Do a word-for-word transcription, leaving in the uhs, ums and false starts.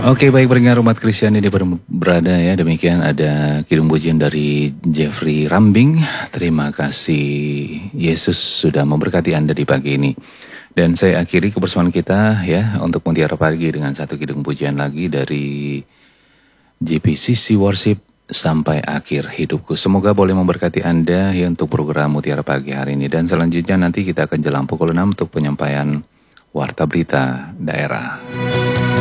Oke, baik pendengar umat Kristiani di berada ya. Demikian ada kidung pujian dari Jeffrey Rambing. Terima kasih Yesus sudah memberkati Anda di pagi ini. Dan saya akhiri kebersamaan kita ya untuk Mutiara Pagi dengan satu kidung pujian lagi dari G P C C Worship sampai akhir hidupku. Semoga boleh memberkati Anda ya untuk program Mutiara Pagi hari ini. Dan selanjutnya nanti kita akan jelang pukul enam untuk penyampaian Warta Berita Daerah.